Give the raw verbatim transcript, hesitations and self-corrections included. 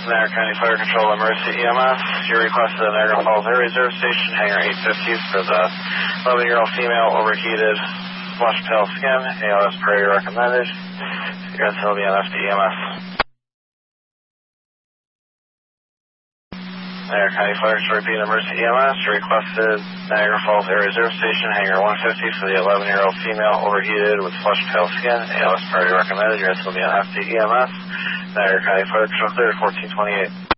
Niagara County Fire Control Emergency E M S. You requested the Niagara Falls Air Reserve Station, hangar eight fifty for the eleven-year-old female, overheated, flush pale skin, A L S priority recommended. Your answer will be on F D E M S. Niagara County Fire Control repeat emergency E M S. You requested Niagara Falls Air Reserve Station, hangar one fifty for the eleven-year-old female, overheated with flush pale skin, A L S priority recommended. Your answer will be on F D E M S. Niagara County Fire Control cleared fourteen twenty-eight.